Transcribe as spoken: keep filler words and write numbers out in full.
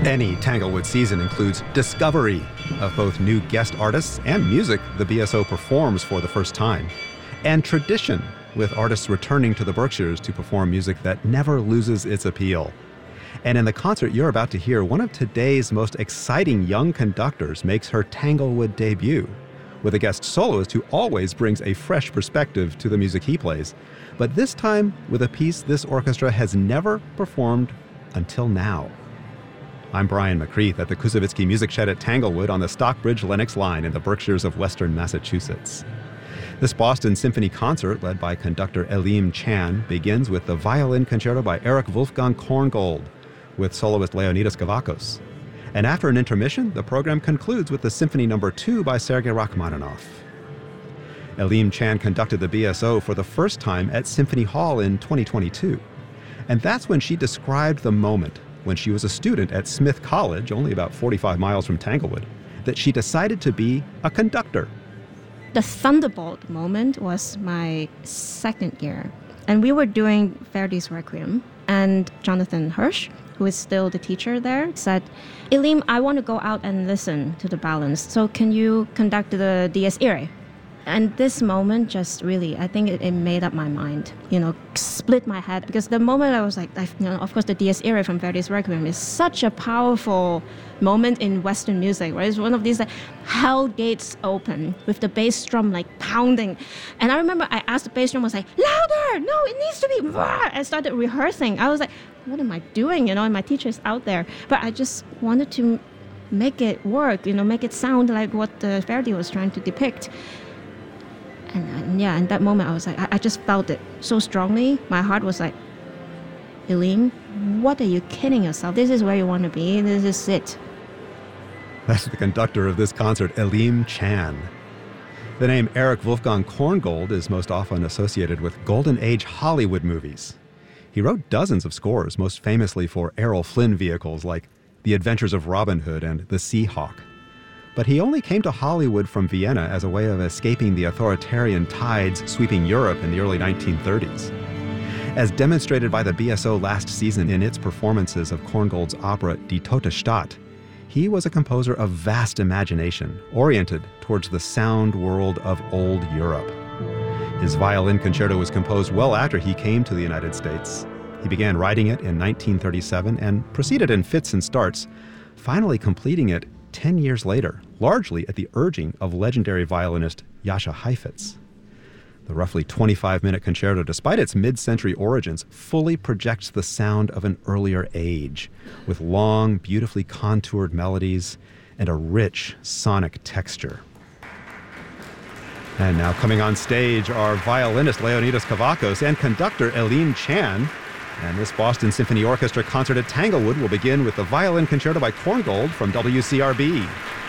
Any Tanglewood season includes discovery of both new guest artists and music the B S O performs for the first time, and tradition, with artists returning to the Berkshires to perform music that never loses its appeal. And in the concert you're about to hear, one of today's most exciting young conductors makes her Tanglewood debut, with a guest soloist who always brings a fresh perspective to the music he plays, but this time with a piece this orchestra has never performed until now. I'm Brian McCreath at the Kusavitsky Music Shed at Tanglewood on the Stockbridge Lenox Line in the Berkshires of Western Massachusetts. This Boston Symphony concert, led by conductor Elim Chan, begins with the Violin Concerto by Erich Wolfgang Korngold, with soloist Leonidas Kavakos. And after an intermission, the program concludes with the Symphony Number two by Sergei Rachmaninoff. Elim Chan conducted the B S O for the first time at Symphony Hall in twenty twenty-two. And that's when she described the moment, when she was a student at Smith College, only about forty-five miles from Tanglewood, that she decided to be a conductor. The thunderbolt moment was my second year. And we were doing Verdi's Requiem. And Jonathan Hirsch, who is still the teacher there, said, Elim, I want to go out and listen to the balance. So can you conduct the Dies Irae? And this moment just really, I think it, it made up my mind, you know, split my head. Because the moment I was like, I, you know, of course, the Dies Irae from Verdi's Requiem is such a powerful moment in Western music, right? It's one of these like hell gates open with the bass drum like pounding. And I remember I asked the bass drum, was like, louder, no, it needs to be, rah! I started rehearsing. I was like, what am I doing? You know, and my teacher's out there. But I just wanted to make it work, you know, make it sound like what the Verdi was trying to depict. And, and yeah, in that moment, I was like, I, I just felt it so strongly. My heart was like, Elim, what are you kidding yourself? This is where you want to be. This is it. That's the conductor of this concert, Elim Chan. The name Erich Wolfgang Korngold is most often associated with Golden Age Hollywood movies. He wrote dozens of scores, most famously for Errol Flynn vehicles like The Adventures of Robin Hood and The Seahawk. But he only came to Hollywood from Vienna as a way of escaping the authoritarian tides sweeping Europe in the early nineteen thirties. As demonstrated by the B S O last season in its performances of Korngold's opera Die Tote Stadt, he was a composer of vast imagination, oriented towards the sound world of old Europe. His violin concerto was composed well after he came to the United States. He began writing it in nineteen thirty-seven and proceeded in fits and starts, finally completing it ten years later, largely at the urging of legendary violinist Jascha Heifetz. The roughly twenty-five minute concerto, despite its mid-century origins, fully projects the sound of an earlier age, with long, beautifully contoured melodies and a rich sonic texture. And now coming on stage are violinist Leonidas Kavakos and conductor Elim Chan. And this Boston Symphony Orchestra concert at Tanglewood will begin with the Violin Concerto by Korngold from W C R B.